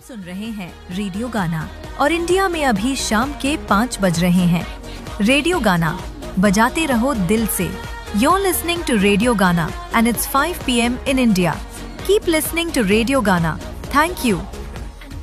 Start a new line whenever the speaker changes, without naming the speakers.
सुन रहे हैं रेडियो गाना और इंडिया में अभी शाम के 5 बज रहे हैं। रेडियो गाना बजाते रहो दिल से। You're listening to Radio Gana and it's 5 p.m. in India. Keep listening to Radio Gana. Thank you.